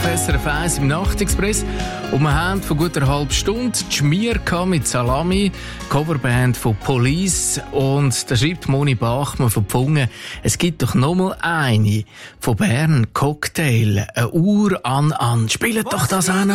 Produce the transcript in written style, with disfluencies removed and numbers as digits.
auf SRF 1 im Nachtexpress. Und wir haben vor gut einer halben Stunde die Schmier mit Salami, Coverband von Police. Und da schreibt Moni Bachmann von Pfungen, es gibt doch noch mal eine von Bern, Cocktail, eine Uhr an. Spielt doch das auch noch.